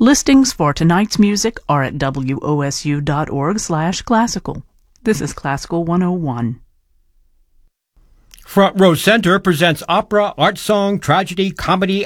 Listings for tonight's music are at wosu.org/classical. This is Classical 101. Front Row Center presents opera, art song, tragedy, comedy,